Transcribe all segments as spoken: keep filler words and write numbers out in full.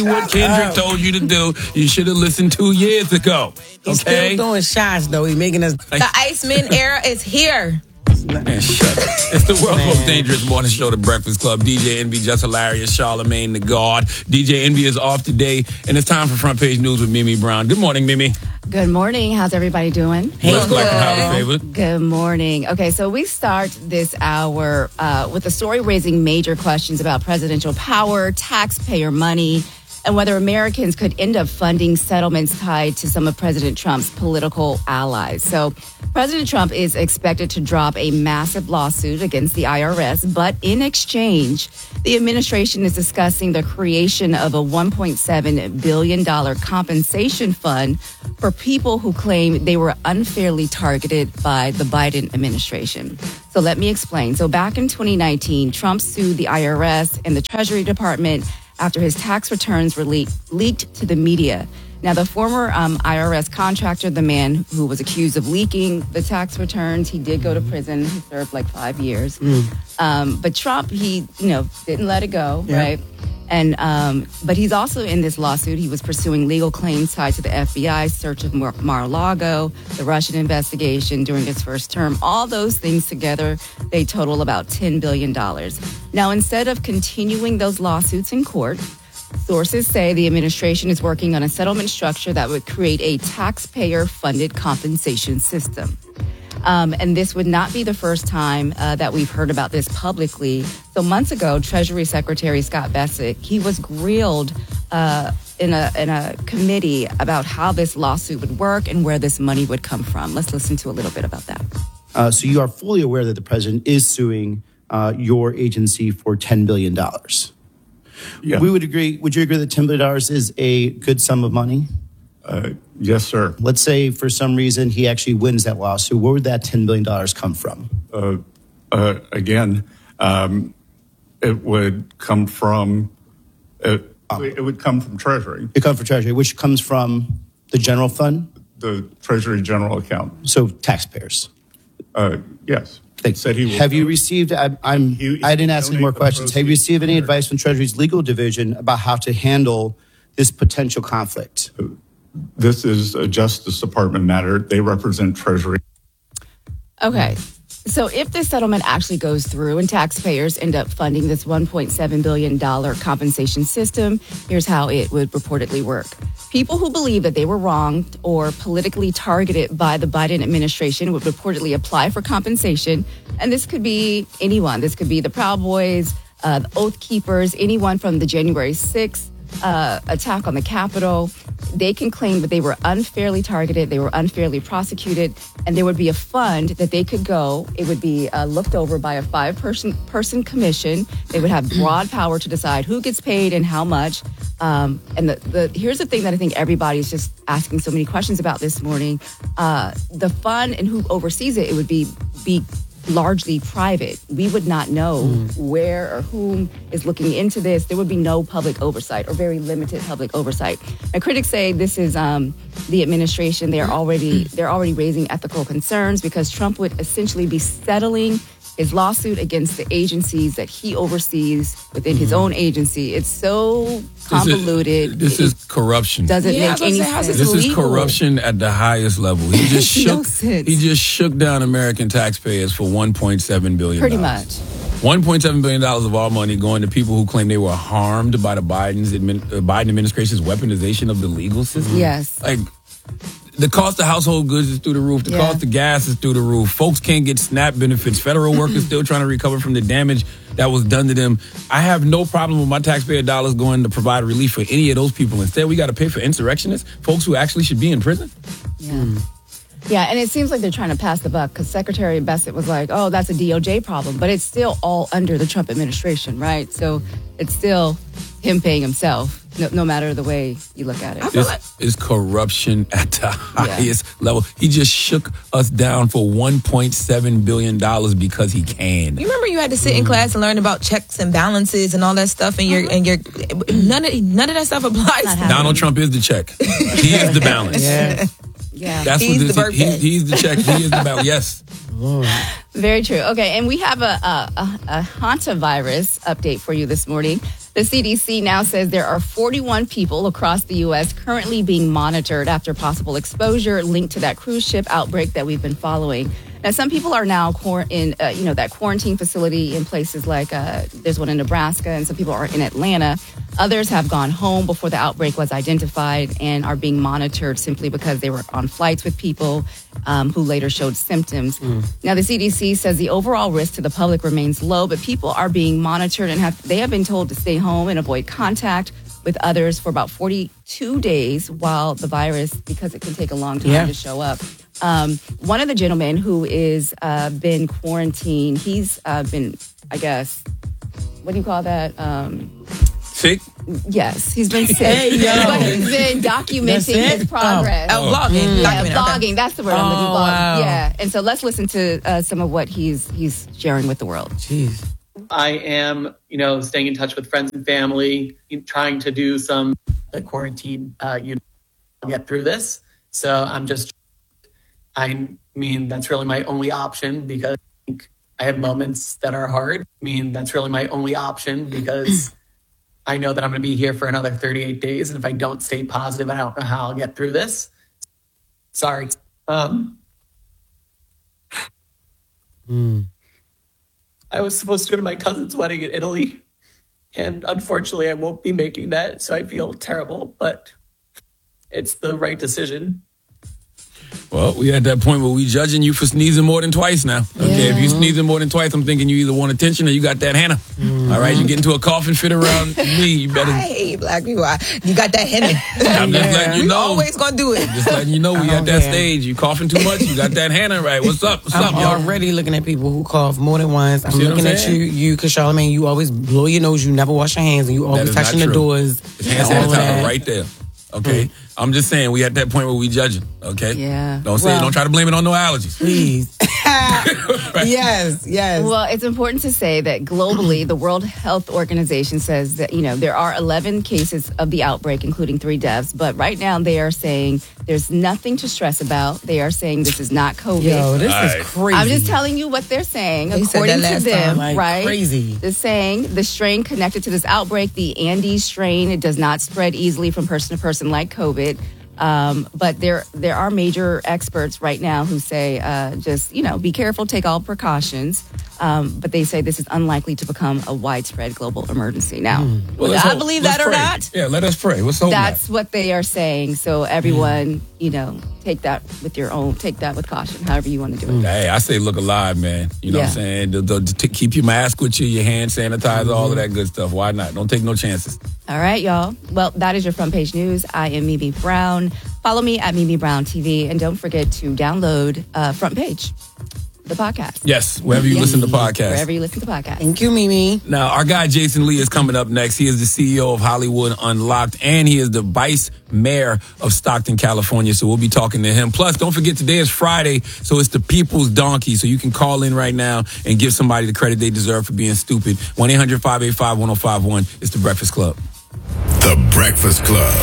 What Kendrick told you to do, you should have listened two years ago. He's Okay? still throwing shots, though. He's making us... The Iceman era is here. Man, shut up. It's the world's most dangerous morning show, The Breakfast Club. D J Envy, just hilarious. Charlamagne the God. D J Envy is off today, and it's time for Front Page News with Mimi Brown. Good morning, Mimi. Good morning. How's everybody doing? Hey, Let's go like a highly favorite. Good morning. Okay, so we start this hour uh, with a story raising major questions about presidential power, taxpayer money, and whether Americans could end up funding settlements tied to some of President Trump's political allies. So President Trump is expected to drop a massive lawsuit against the I R S, but in exchange, the administration is discussing the creation of a one point seven billion dollars compensation fund for people who claim they were unfairly targeted by the Biden administration. So let me explain. So back in twenty nineteen, Trump sued the I R S and the Treasury Department after his tax returns were le- leaked to the media. Now, the former um, I R S contractor, the man who was accused of leaking the tax returns, he did go to prison. He served like five years. Mm. Um, but Trump, he, you know, didn't let it go, yeah. right? And um, but he's also in this lawsuit. He was pursuing legal claims tied to the F B I search of Mar- Mar-a-Lago, the Russian investigation during his first term. All those things together, they total about ten billion dollars. Now, instead of continuing those lawsuits in court, sources say the administration is working on a settlement structure that would create a taxpayer-funded compensation system. Um, and this would not be the first time uh, that we've heard about this publicly. So months ago, Treasury Secretary Scott Bessent, he was grilled uh, in a in a committee about how this lawsuit would work and where this money would come from. Let's listen to a little bit about that. Uh, so you are fully aware that the president is suing uh, your agency for ten billion dollars. Yeah. We would agree. Would you agree that ten billion dollars is a good sum of money? Uh, yes, sir. Let's say for some reason he actually wins that lawsuit. Where would that ten billion dollars come from? Uh, uh, again, um, it would come from it, it would come from Treasury. It comes from Treasury, which comes from the general fund? The Treasury general account. So taxpayers. Uh, yes. Thanks. Said he Have you received, I, I'm, he, I didn't ask any more questions. Have you received any advice from Treasury's legal division about how to handle this potential conflict? This is a Justice Department matter. They represent Treasury. Okay. So if this settlement actually goes through and taxpayers end up funding this one point seven billion dollars compensation system, here's how it would reportedly work. People who believe that they were wronged or politically targeted by the Biden administration would reportedly apply for compensation. And this could be anyone. This could be the Proud Boys, uh, the Oath Keepers, anyone from the January sixth uh, attack on the Capitol. They can claim that they were unfairly targeted, they were unfairly prosecuted, and there would be a fund that they could go. It would be uh, looked over by a five-person person commission. They would have broad power to decide who gets paid and how much. Um, and the, the here's the thing that I think everybody's just asking so many questions about this morning. Uh, the fund and who oversees it, it would be be largely private. We would not know mm. where or whom is looking into this. There would be no public oversight or very limited public oversight. And critics say this is um, the administration. They're already they're already raising ethical concerns because Trump would essentially be settling his lawsuit against the agencies that he oversees within his own agency. It's so convoluted. This is, this is corruption. Doesn't yeah, make any sense. This is legal. corruption at the highest level. He just shook. No sense. He just shook down American taxpayers for one point seven billion dollars. Pretty much. one point seven billion dollars of our money going to people who claim they were harmed by the Biden's admin, uh, Biden administration's weaponization of the legal system. Yes. Like, the cost of household goods is through the roof. The yeah. cost of gas is through the roof. Folks can't get SNAP benefits. Federal workers still trying to recover from the damage that was done to them. I have no problem with my taxpayer dollars going to provide relief for any of those people. Instead, we got to pay for insurrectionists, folks who actually should be in prison. Yeah. Mm. Yeah, and it seems like they're trying to pass the buck because Secretary Bessent was like, oh, that's a D O J problem. But it's still all under the Trump administration, right? So it's still him paying himself, no, no matter the way you look at it. This like- is corruption at the highest yeah. level. He just shook us down for one point seven billion dollars because he can. You remember you had to sit in class and learn about checks and balances and all that stuff, and your and your none of none of that stuff applies. Donald Trump is the check. He is the balance. yeah. Yeah. That's he's what this the birthday. He, he's the check. He is the balance. Yes. Very true. Okay, and we have a, a, a, a hantavirus update for you this morning. The C D C now says there are forty-one people across the U S currently being monitored after possible exposure linked to that cruise ship outbreak that we've been following. Now, some people are now quar- in, uh, you know, that quarantine facility in places like uh, there's one in Nebraska, and some people are in Atlanta. Others have gone home before the outbreak was identified and are being monitored simply because they were on flights with people um, who later showed symptoms. Mm. Now, the C D C says the overall risk to the public remains low, but people are being monitored and have they have been told to stay home and avoid contact with others for about forty-two days while the virus, because it can take a long time yeah. to show up. Um, one of the gentlemen who is uh, been quarantined, he's uh, been, I guess, what do you call that? Um, sick? Yes, he's been sick. Hey, yo. But he's been documenting his progress. Oh, oh vlogging. Mm. Yeah, Document, vlogging. okay. That's the word I'm looking Oh, for. wow. Yeah. And so let's listen to uh, some of what he's he's sharing with the world. Jeez. I am, you know, staying in touch with friends and family, trying to do some uh, quarantine, uh, you know, get through this. So I'm just, I mean, that's really my only option because I think I have moments that are hard. I mean, that's really my only option because I know that I'm going to be here for another thirty-eight days. And if I don't stay positive, I don't know how I'll get through this. Sorry. Um, Mm. I was supposed to go to my cousin's wedding in Italy, and unfortunately I won't be making that, so I feel terrible, but it's the right decision. Well, we at that point where we judging you for sneezing more than twice now. Okay, Yeah. if you sneezing more than twice, I'm thinking you either want attention or you got that Hannah. Mm-hmm. All right, you get into a coughing fit around me, you better. I hate black people. I- You got that Henny. I'm just letting you We know. always gonna do it. Just letting you know we Oh, at that man. stage. You coughing too much, you got that Hannah right. What's up? What's I'm up, y'all? already looking at people who cough more than once. I'm See what looking I'm at saying? you, you, because Charlamagne, you always blow your nose. You never wash your hands, and you always is not touching the true. doors. It's hand and all of sanitizer that. right there. Okay, mm. I'm just saying we at that point where we judging. Okay, Yeah. Don't say, Well- don't try to blame it on no allergies. Please. Right. Yes, yes. Well, it's important to say that globally, the World Health Organization says that, you know, there are eleven cases of the outbreak, including three deaths. But right now they are saying there's nothing to stress about. They are saying this is not COVID. Yo, this All is right. crazy. I'm just telling you what they're saying, They said according that to last them, time, like, right? crazy. They're saying the strain connected to this outbreak, the Andes strain, it does not spread easily from person to person like COVID. Um, but there there are major experts right now who say uh, just, you know, be careful, take all precautions. Um, but they say this is unlikely to become a widespread global emergency. Now, Well, whether let's I hope- believe let's that or pray. not, Yeah, let us pray. What's hope? that's what they are saying. So everyone, you know, take that with your own, take that with caution, however you want to do it. Hey, I say look alive, man. You know Yeah. what I'm saying? The, the, the, keep your mask with you, your hand sanitizer, all of that good stuff. Why not? Don't take no chances. All right, y'all. Well, that is your front page news. I am Mimi Brown. Follow me at Mimi Brown T V. And don't forget to download uh, Front Page, the podcast. Yes, wherever you Yes. listen to podcasts. Wherever you listen to podcasts. Thank you, Mimi. Now, our guy Jason Lee is coming up next. He is the C E O of Hollywood Unlocked, and he is the vice mayor of Stockton, California. So we'll be talking to him. Plus, don't forget, today is Friday, so it's the People's Donkey. So you can call in right now and give somebody the credit they deserve for being stupid. one eight hundred five eight five one oh five one. It's The Breakfast Club. The Breakfast Club.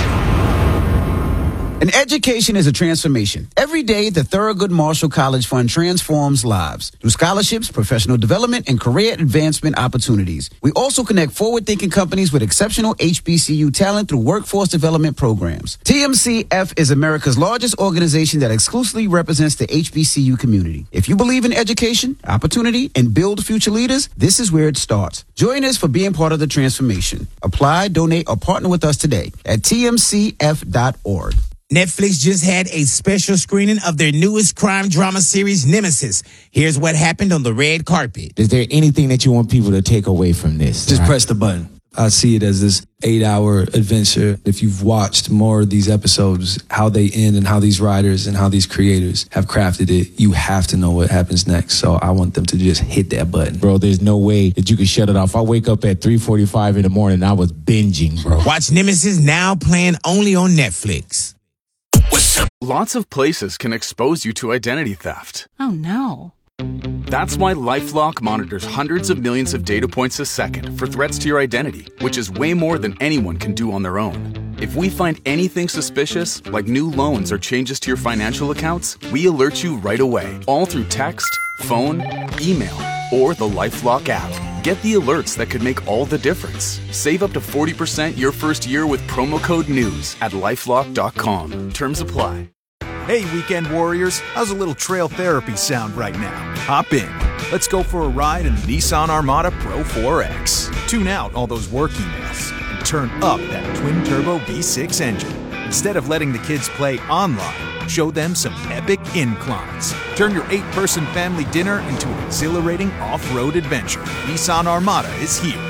An education is a transformation. Every day, the Thurgood Marshall College Fund transforms lives through scholarships, professional development, and career advancement opportunities. We also connect forward-thinking companies with exceptional H B C U talent through workforce development programs. T M C F is America's largest organization that exclusively represents the H B C U community. If you believe in education, opportunity, and build future leaders, this is where it starts. Join us for being part of the transformation. Apply, donate, or partner with us today at T M C F dot org. Netflix just had a special screening of their newest crime drama series, Nemesis. Here's what happened on the red carpet. Is there anything that you want people to take away from this? Just right? press the button. I see it as this eight-hour adventure. If you've watched more of these episodes, how they end and how these writers and how these creators have crafted it, you have to know what happens next. So I want them to just hit that button. Bro, there's no way that you can shut it off. I wake up at three forty-five in the morning and I was binging, bro. Watch Nemesis now playing only on Netflix. Lots of places can expose you to identity theft. Oh, no. That's why LifeLock monitors hundreds of millions of data points a second for threats to your identity, which is way more than anyone can do on their own. If we find anything suspicious, like new loans or changes to your financial accounts, we alert you right away, all through text, phone, email, or the LifeLock app. Get the alerts that could make all the difference. Save up to forty percent your first year with promo code NEWS at lifelock dot com. Terms apply. Hey, weekend warriors, how's a little trail therapy sound right now? Hop in. Let's go for a ride in the Nissan Armada Pro four X. Tune out all those work emails and turn up that twin-turbo V six engine. Instead of letting the kids play online, show them some epic inclines. Turn your eight-person family dinner into an exhilarating off-road adventure. Nissan Armada is here.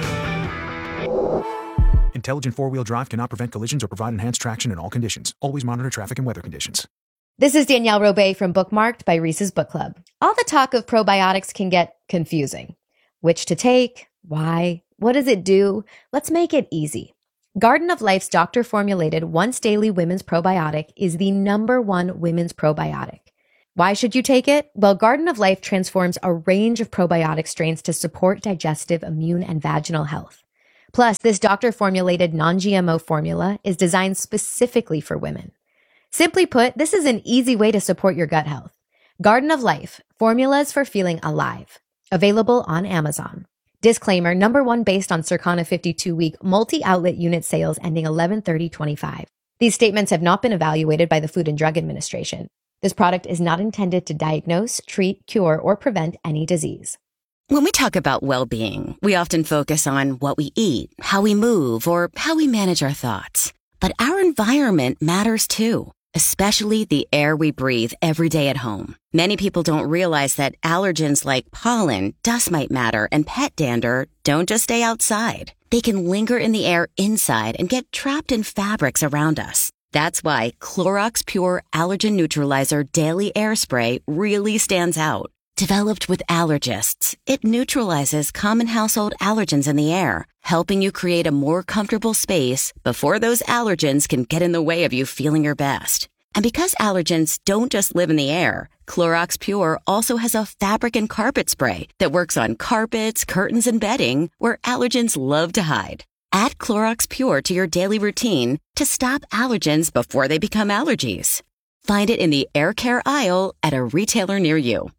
Intelligent four-wheel drive cannot prevent collisions or provide enhanced traction in all conditions. Always monitor traffic and weather conditions. This is Danielle Robay from Bookmarked by Reese's Book Club. All the talk of probiotics can get confusing. Which to take? Why? What does it do? Let's make it easy. Garden of Life's doctor-formulated once-daily women's probiotic is the number one women's probiotic. Why should you take it? Well, Garden of Life transforms a range of probiotic strains to support digestive, immune, and vaginal health. Plus, this doctor-formulated non-G M O formula is designed specifically for women. Simply put, this is an easy way to support your gut health. Garden of Life, formulas for feeling alive. Available on Amazon. Disclaimer, number one based on Circana fifty-two week multi-outlet unit sales ending eleven thirty twenty-five. These statements have not been evaluated by the Food and Drug Administration. This product is not intended to diagnose, treat, cure, or prevent any disease. When we talk about well-being, we often focus on what we eat, how we move, or how we manage our thoughts. But our environment matters too. Especially the air we breathe every day at home. Many people don't realize that allergens like pollen, dust mite matter, and pet dander don't just stay outside. They can linger in the air inside and get trapped in fabrics around us. That's why Clorox Pure Allergen Neutralizer Daily Air Spray really stands out. Developed with allergists, it neutralizes common household allergens in the air, helping you create a more comfortable space before those allergens can get in the way of you feeling your best. And because allergens don't just live in the air, Clorox Pure also has a fabric and carpet spray that works on carpets, curtains, and bedding where allergens love to hide. Add Clorox Pure to your daily routine to stop allergens before they become allergies. Find it in the air care aisle at a retailer near you.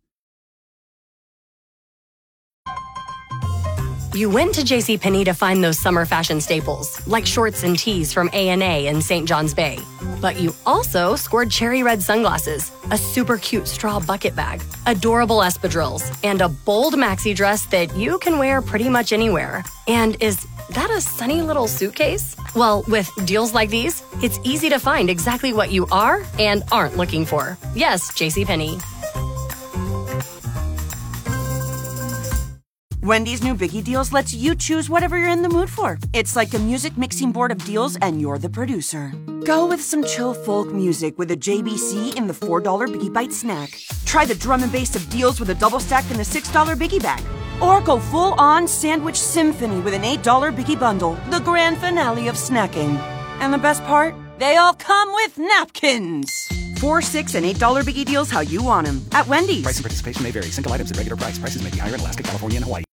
You went to JCPenney to find those summer fashion staples, like shorts and tees from A and A in Saint John's Bay. But you also scored cherry red sunglasses, a super cute straw bucket bag, adorable espadrilles, and a bold maxi dress that you can wear pretty much anywhere. And is that a sunny little suitcase? Well, with deals like these, it's easy to find exactly what you are and aren't looking for. Yes, JCPenney. Wendy's new Biggie Deals lets you choose whatever you're in the mood for. It's like a music mixing board of deals, and you're the producer. Go with some chill folk music with a J B C in the four dollar Biggie Bite snack. Try the drum and bass of deals with a double stack in the six dollar Biggie Bag. Or go full-on sandwich symphony with an eight dollar Biggie Bundle, the grand finale of snacking. And the best part? They all come with napkins. Four, six, and eight dollar Biggie Deals how you want them at Wendy's. Price and participation may vary. Single items at regular price. Prices may be higher in Alaska, California, and Hawaii.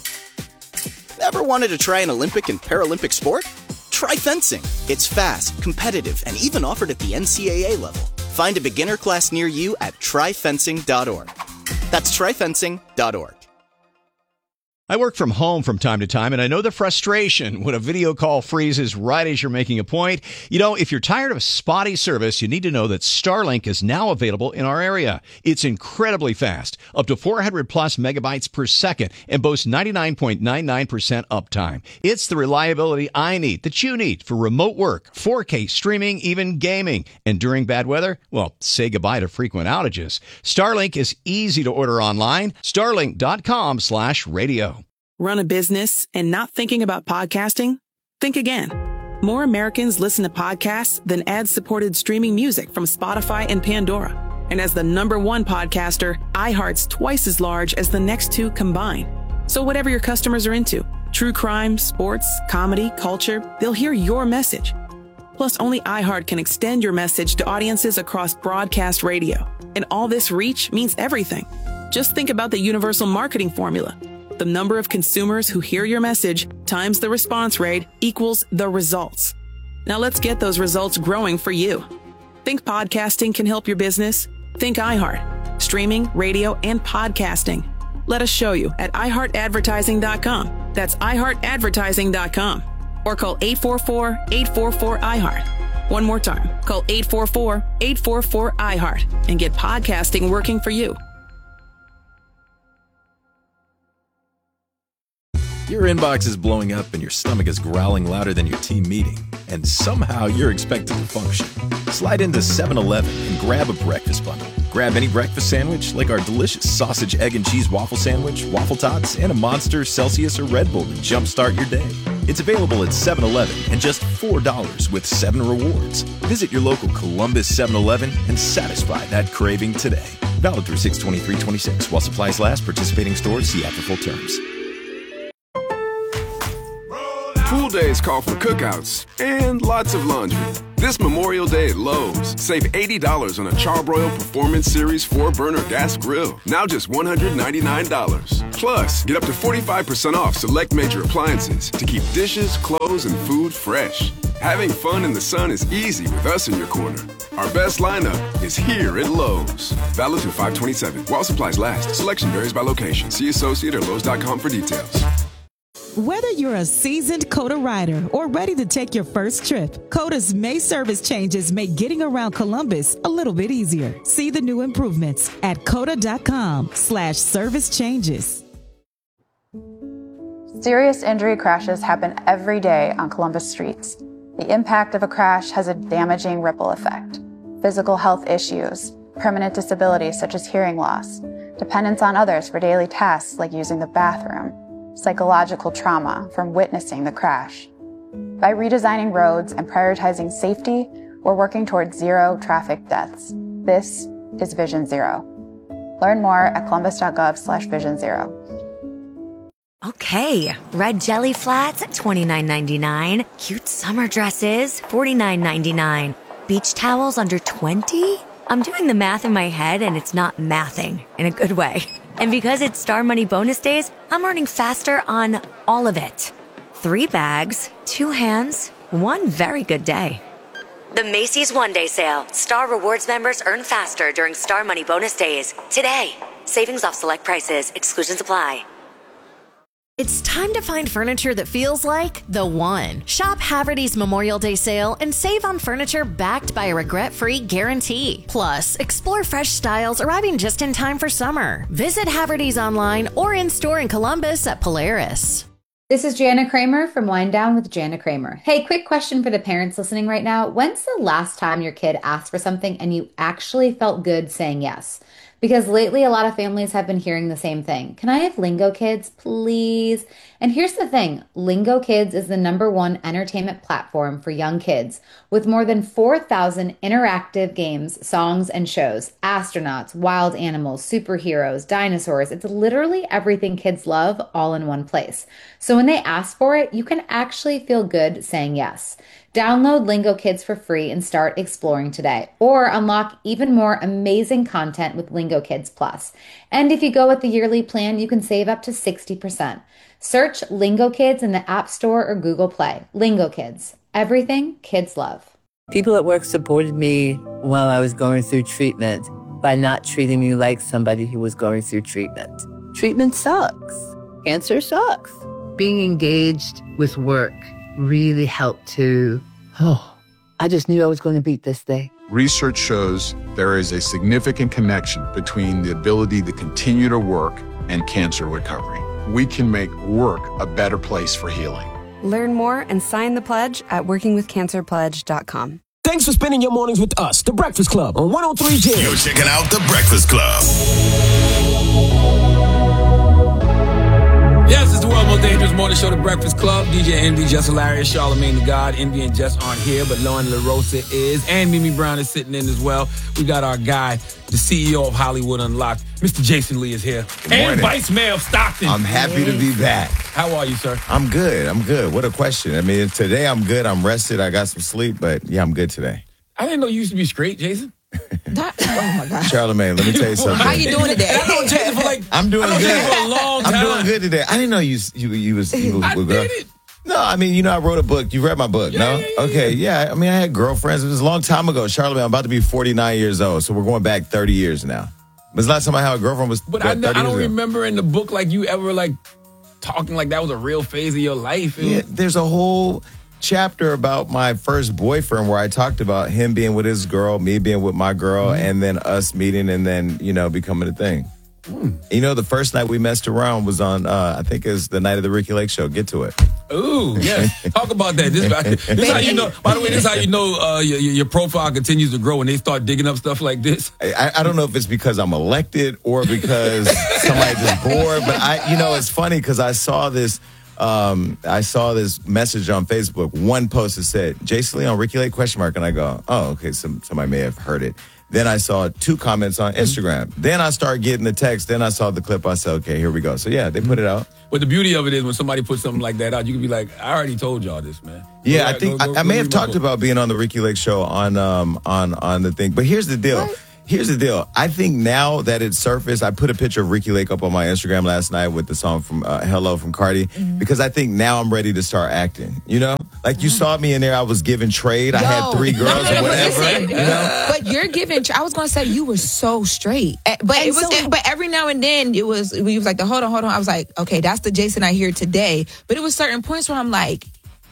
Ever wanted to try an Olympic and Paralympic sport? Try fencing. It's fast, competitive, and even offered at the N C A A level. Find a beginner class near you at try fencing dot org. That's try fencing dot org. I work from home from time to time, and I know the frustration when a video call freezes right as you're making a point. You know, if you're tired of spotty service, you need to know that Starlink is now available in our area. It's incredibly fast, up to four hundred plus megabytes per second, and boasts ninety-nine point nine nine percent uptime. It's the reliability I need, that you need, for remote work, four K streaming, even gaming. And during bad weather, well, say goodbye to frequent outages. Starlink is easy to order online. Starlink dot com slash radio. Run a business and not thinking about podcasting? Think again. More Americans listen to podcasts than ad-supported streaming music from Spotify and Pandora. And as the number one podcaster, iHeart's twice as large as the next two combined. So whatever your customers are into, true crime, sports, comedy, culture, they'll hear your message. Plus, only iHeart can extend your message to audiences across broadcast radio. And all this reach means everything. Just think about the universal marketing formula. The number of consumers who hear your message times the response rate equals the results. Now let's get those results growing for you. Think podcasting can help your business? Think iHeart. Streaming, radio, and podcasting. Let us show you at i heart advertising dot com. That's i heart advertising dot com. Or call eight four four, eight four four, I heart. One more time, call eight four four, eight four four, I heart and get podcasting working for you. Your inbox is blowing up and your stomach is growling louder than your team meeting, and somehow you're expected to function. Slide into seven eleven and grab a breakfast bundle. Grab any breakfast sandwich like our delicious sausage, egg, and cheese waffle sandwich, waffle tots, and a Monster, Celsius, or Red Bull to jumpstart your day. It's available at seven eleven and just four dollars with seven rewards. Visit your local Columbus seven eleven and satisfy that craving today. Valid through six twenty-three twenty-six while supplies last. Participating stores, see app for full terms. Pool days call for cookouts and lots of laundry. This Memorial Day at Lowe's, save eighty dollars on a Charbroil Performance Series four burner gas grill. Now just one hundred ninety-nine dollars. Plus, get up to forty-five percent off select major appliances to keep dishes, clothes, and food fresh. Having fun in the sun is easy with us in your corner. Our best lineup is here at Lowe's. Valid through five twenty-seven. While supplies last. Selection varies by location. See associate or lowes dot com for details. Whether you're a seasoned Coda rider or ready to take your first trip, Coda's May service changes make getting around Columbus a little bit easier. See the new improvements at coda.com slash service changes. Serious injury crashes happen every day on Columbus streets. The impact of a crash has a damaging ripple effect. Physical health issues, permanent disabilities such as hearing loss, dependence on others for daily tasks like using the bathroom, psychological trauma from witnessing the crash. By redesigning roads and prioritizing safety, we're working towards zero traffic deaths. This is Vision Zero. Learn more at columbus.gov slash vision zero. Okay, red jelly flats at twenty-nine ninety-nine. Cute summer dresses, forty-nine ninety-nine. Beach towels under twenty? I'm doing the math in my head and it's not mathing in a good way. And because it's Star Money bonus days, I'm earning faster on all of it. Three bags, two hands, one very good day. The Macy's One Day Sale. Star Rewards members earn faster during Star Money bonus days. Today. Savings off select prices. Exclusions apply. It's time to find furniture that feels like the one. Shop Haverty's Memorial Day sale and save on furniture backed by a regret-free guarantee. Plus, explore fresh styles arriving just in time for summer. Visit Haverty's online or in-store in Columbus at Polaris. This is Jana Kramer from Wind Down with Jana Kramer. Hey, quick question for the parents listening right now. When's the last time your kid asked for something and you actually felt good saying yes? Because lately, a lot of families have been hearing the same thing. Can I have Lingo Kids, please? And here's the thing. Lingo Kids is the number one entertainment platform for young kids with more than four thousand interactive games, songs, and shows. Astronauts, wild animals, superheroes, dinosaurs. It's literally everything kids love all in one place. So when they ask for it, you can actually feel good saying yes. Download Lingo Kids for free and start exploring today. Or unlock even more amazing content with Lingo Kids Plus. And if you go with the yearly plan, you can save up to sixty percent. Search Lingo Kids in the App Store or Google Play. Lingo Kids. Everything kids love. People at work supported me while I was going through treatment by not treating me like somebody who was going through treatment. Treatment sucks. Cancer sucks. Being engaged with work really helped to, oh, I just knew I was going to beat this thing. Research shows there is a significant connection between the ability to continue to work and cancer recovery. We can make work a better place for healing. Learn more and sign the pledge at working with cancer pledge dot com. Thanks for spending your mornings with us, The Breakfast Club on one oh three J. You're checking out The Breakfast Club. Yes, it's the world's most dangerous morning show, The Breakfast Club. D J Envy, Jess Hilarious, Charlamagne the God. Envy and Jess aren't here, but Lauren LaRosa is, and Mimi Brown is sitting in as well. We got our guy, the C E O of Hollywood Unlocked, Mister Jason Lee is here. Good and morning. Vice Mayor of Stockton. I'm happy to be back. How are you, sir? I'm good. I'm good. What a question. I mean, today I'm good. I'm rested. I got some sleep, but yeah, I'm good today. I didn't know you used to be straight, Jason. That, oh my God. Charlamagne, let me tell you something. How you doing today? I've known Jason for like, I'm doing good. for a long time. I'm doing good today. I didn't know you you you was you I were did it. No, I mean, you know, I wrote a book. You read my book, Yeah, no? yeah, yeah, Okay, yeah. I mean, I had girlfriends. It was a long time ago. Charlamagne, I'm about to be forty-nine years old, so we're going back thirty years now. When's the last time I had a girlfriend was But what, I, I thirty don't years ago? remember in the book like you ever like talking like that was a real phase of your life. It Yeah, was- there's a whole chapter about my first boyfriend where I talked about him being with his girl, me being with my girl, Mm-hmm. and then us meeting and then, you know, becoming a thing. Mm. You know, the first night we messed around was on, uh, I think it's the night of the Ricky Lake show. Get to it. Ooh, yeah. Talk about that. This, this is how you know. By the way, this is how you know uh, your, your profile continues to grow when they start digging up stuff like this. I, I don't know if it's because I'm elected or because somebody just bored, but I, you know, it's funny because I saw this. Um, I saw this message on Facebook. One post that said Jason Lee on Ricky Lake question mark, and I go, oh, okay, some, somebody may have heard it. Then I saw two comments on Instagram. Then I started getting the text. Then I saw the clip. I said, okay, here we go. So yeah, they put it out. But the beauty of it is when somebody puts something like that out, you can be like, I already told y'all this, man. Yeah, Go I back, think go- go- I, I go may read have my talked book. about being on the Ricky Lake show on um on on the thing. But here's the deal. Here's the deal. I think now that it's surfaced, I put a picture of Ricky Lake up on my Instagram last night with the song from uh, Hello from Cardi because I think now I'm ready to start acting. You know, like you saw me in there. I was giving trade. I had Yo, three girls no, no, or no, whatever. listen, You know. But you're giving. I was gonna say you were so straight, Eh, but And it was. so- but every now and then it was. We was like, the hold on, hold on. I was like, okay, that's the Jason I hear today. But it was certain points where I'm like,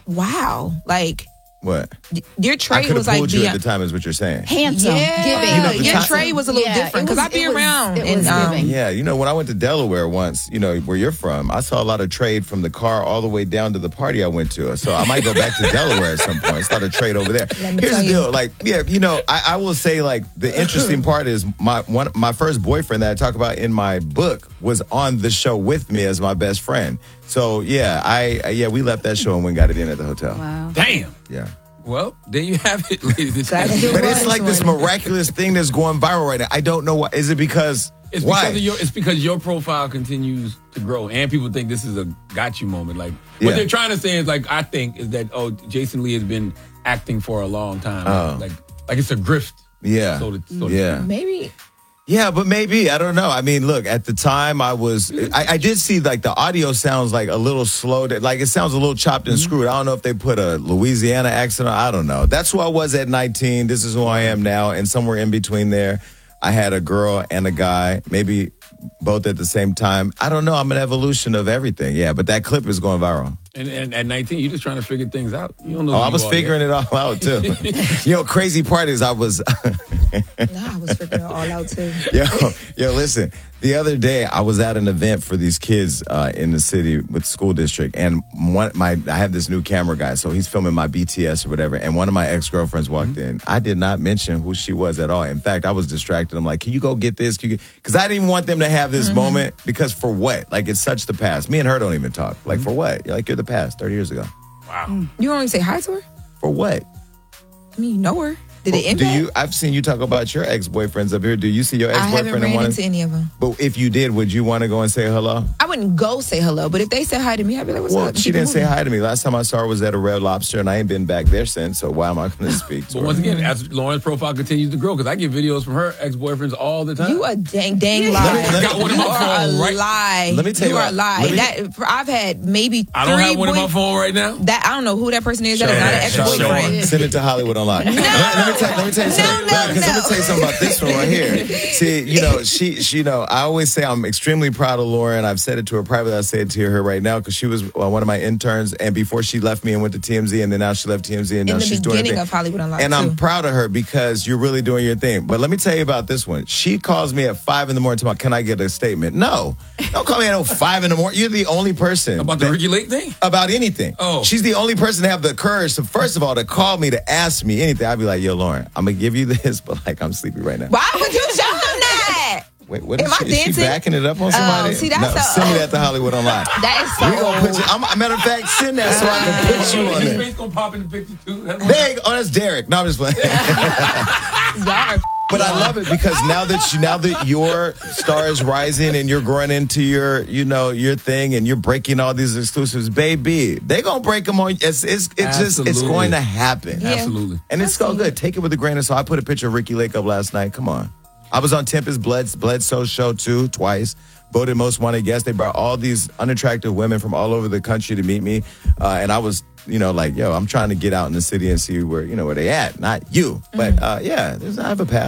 wow, like What? your I trade could was have like pulled you at beyond- the time, is what you're saying. Handsome, Yeah, giving. You know, the your time- trade was a little Yeah, different it because was- I be it was- around. it and, was um, giving. Yeah, you know, when I went to Delaware once, you know, where you're from, I saw a lot of trade from the car all the way down to the party I went to. So I might go back to Delaware at some point. It's not a trade over there. Let me Here's tell the you. deal. Like, yeah, you know, I, I will say, like, the interesting part is my one my first boyfriend that I talk about in my book was on the show with me as my best friend. So yeah, I yeah, we left that show and went and got it in at the hotel. Wow. Damn. Yeah. Well, there you have it, ladies and Glad gentlemen. you But was it's like this one. miraculous thing that's going viral right now. I don't know why. Is it because It's why? because of your, it's because your profile continues to grow, and people think this is a got you moment. Like what Yeah. they're trying to say is like I think is that oh Jason Lee has been acting for a long time. Oh. Like like it's a grift. Yeah. So to, so to Yeah. Maybe. Yeah, but maybe I don't know. I mean, look, at the time I was, I, I did see like the audio sounds like a little slow, like it sounds a little chopped and screwed. I don't know if they put a Louisiana accent on. I don't know. That's who I was at nineteen. This is who I am now, and somewhere in between there, I had a girl and a guy, maybe both at the same time. I don't know. I'm an evolution of everything. Yeah, but that clip is going viral. And, and at nineteen, you're just trying to figure things out. You don't know. Oh, who I you was are figuring yet. it all out too. You know, crazy part is I was. Nah, I was figuring it all out too. Yo, yo, listen. The other day, I was at an event for these kids uh, in the city with the school district, and one my I have this new camera guy, so he's filming my B T S or whatever. And one of my ex girlfriends walked in. I did not mention who she was at all. In fact, I was distracted. I'm like, "Can you go get this?" Because I didn't even want them to have this moment. Because for what? Like it's such the past. Me and her don't even talk. Like for what? You're like you're the past. Thirty years ago. Wow. You don't even say hi to her. For what? I mean, you know her. Did it Do impact? you? I've seen you talk about your ex boyfriends up here. Do you see your ex I haven't boyfriend ran and want into any of them. But if you did, would you want to go and say hello? I wouldn't go say hello, but if they said hi to me, I'd be like, "What's Well, up?" she Keep it didn't say moving. hi to me. Last time I saw her was at a Red Lobster, and I ain't been back there since. So why am I going to speak to But her? once again, as Lauren's profile continues to grow, because I get videos from her ex boyfriends all the time. You a dang dang Let me- lie. let me- got one in You my are a phone right- lie. Let me tell you you what- are a lie. let me- That I've had maybe I don't three have one in boy- my phone right now. That I don't know who that person is. That is Show not her. an ex Show her. boyfriend. Send it to Hollywood Unlocked. let, let me tell, let me tell you something. no, Because let me no. tell you something about this one right here. See, you know, she, she, you know, I always say I'm extremely proud of Lauren. I've said it to her privately. I say it to her right now because she was uh, one of my interns, and before she left me and went to T M Z, and then now she left T M Z, and now In the she's doing her beginning thing. of Hollywood Unlocked, And too. I'm proud of her because you're really doing your thing. But let me tell you about this one. She calls me at five in the morning. Talking about, can I get a statement? No, don't call me at oh five in the morning. You're the only person About the that- Ricky Lake thing? about anything. Oh. She's the only person to have the courage to, first of all, to call me to ask me anything. I'd be like, yo, Lauren, I'm gonna give you this, but like I'm sleepy right now. Why would you show them that? Wait, what is Am I she, is she dancing? backing it up on somebody? Oh, see, that's no, a- send me that to Hollywood Online. That is so We gonna put you, I'm, matter of fact, send that so I can put you on His there. face gonna pop in the picture too. That's There you go. Oh, that's Derek. No, I'm just playing. Y'all are But I love it because now that you, now that your star is rising and you're growing into your, you know, your thing and you're breaking all these exclusives, baby, they gonna break them on. It's it's it's just it's Absolutely. going to happen. Yeah. Absolutely. And it's so good. Take it with a grain of salt. I put a picture of Ricky Lake up last night. Come on. I was on Tempest Bled, Bledsoe's show too, twice. Voted most wanted guest. They brought all these unattractive women from all over the country to meet me. Uh, and I was, you know, like, yo, I'm trying to get out in the city and see where, you know, where they at. Not you. But uh, yeah, there's, I have a pass.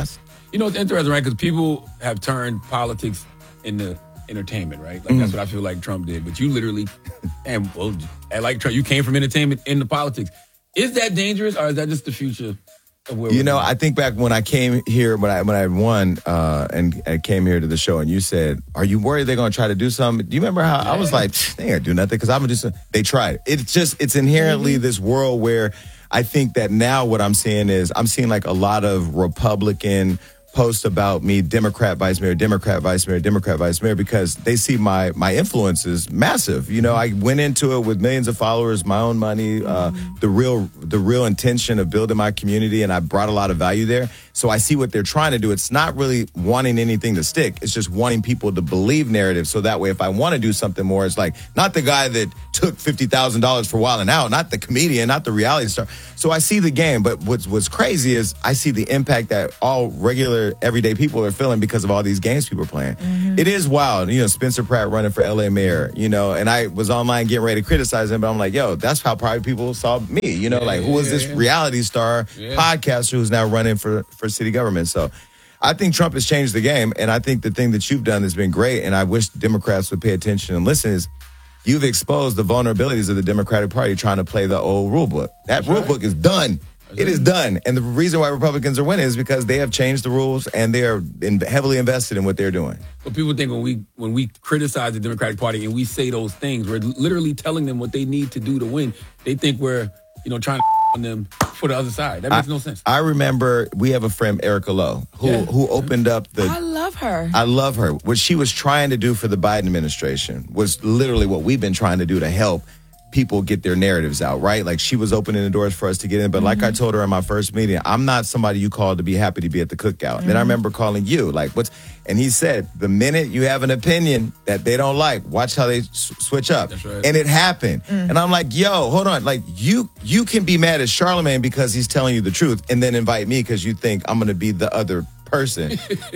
You know, it's interesting, right? Because people have turned politics into entertainment, right? Like, Mm. that's what I feel like Trump did. But you literally, and well, and like Trump, you came from entertainment into politics. Is that dangerous, or is that just the future of where You we're know, going? I think back when I came here, when I when I won uh, and I came here to the show, and you said, "Are you worried they're going to try to do something?" Do you remember how I was like, "They ain't gonna do nothing," because I'm gonna do something. They tried. It's just it's inherently Mm-hmm. this world where I think that now what I'm seeing is I'm seeing like a lot of Republican posts about me, Democrat vice mayor, Democrat vice mayor, Democrat vice mayor, because they see my my influence is massive. You know, I went into it with millions of followers, my own money, uh, the real the real intention of building my community, and I brought a lot of value there. So I see what they're trying to do. It's not really wanting anything to stick. It's just wanting people to believe narrative. So that way, if I want to do something more, it's like not the guy that took fifty thousand dollars for Wild 'N Out, not the comedian, not the reality star. So I see the game. But what's what's crazy is I see the impact that all regular, everyday people are feeling because of all these games people are playing. It is wild. You know, Spencer Pratt running for L A mayor, you know, and I was online getting ready to criticize him, but I'm like, yo, that's how probably people saw me. You know, like, who is this reality star Yeah. podcaster who's now running for, for city government? So I think Trump has changed the game, and I think the thing that you've done has been great, and I wish Democrats would pay attention and listen, is you've exposed the vulnerabilities of the Democratic Party trying to play the old rule book. That rule book is done. It is done. And the reason why Republicans are winning is because they have changed the rules and they are in, heavily invested in what they're doing. But people think when we when we criticize the Democratic Party and we say those things, we're literally telling them what they need to do to win. They think we're, you know, trying to on them for the other side. That makes I, no sense. I remember we have a friend, Erica Lowe, who Yeah. who opened up the. I love her. I love her. What she was trying to do for the Biden administration was literally what we've been trying to do to help people get their narratives out, right? Like, she was opening the doors for us to get in. But like I told her in my first meeting, I'm not somebody you call to be happy to be at the cookout. Then I remember calling you, like, what's, and he said, the minute you have an opinion that they don't like, watch how they s- switch up. That's right. And it happened. And I'm like, yo, hold on. Like, you, you can be mad at Charlemagne because he's telling you the truth and then invite me because you think I'm going to be the other person.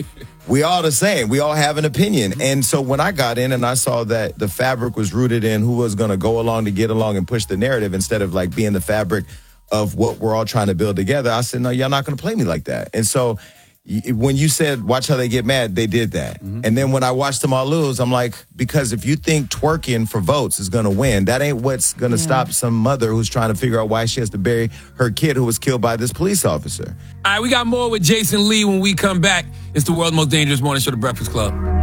We all the same. We all have an opinion. And so when I got in and I saw that the fabric was rooted in who was going to go along to get along and push the narrative instead of like being the fabric of what we're all trying to build together, I said, no, y'all not going to play me like that. And so y- when you said, watch how they get mad, they did that. And then when I watched them all lose, I'm like, because if you think twerking for votes is going to win, that ain't what's going to stop some mother who's trying to figure out why she has to bury her kid who was killed by this police officer. All right, we got more with Jason Lee when we come back. It's the world's most dangerous morning show, The Breakfast Club.